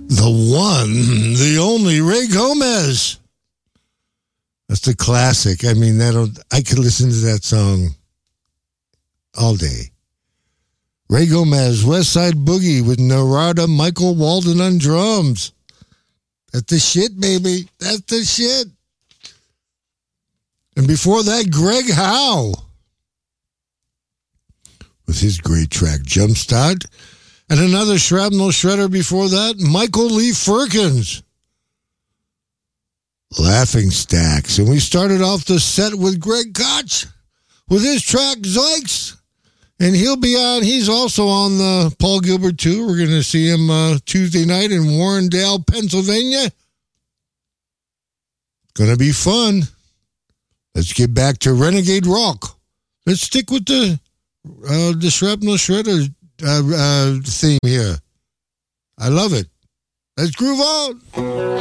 The one, the only Ray Gomez. That's the classic. I mean, I could listen to that song all day. Ray Gomez, West Side Boogie with Narada Michael Walden on drums. That's the shit, baby. That's the shit. And before that, Greg Howe with his great track, Jumpstart. And another shrapnel shredder before that, Michael Lee Firkins. Laughing Stacks. And we started off the set with Greg Koch with his track, Zoiks. And he's also on the Paul Gilbert tour. We're going to see him Tuesday night in Warrendale, Pennsylvania. Going to be fun. Let's get back to Renegade Rock. Let's stick with the Shrapnel Shredder theme here. I love it. Let's groove on.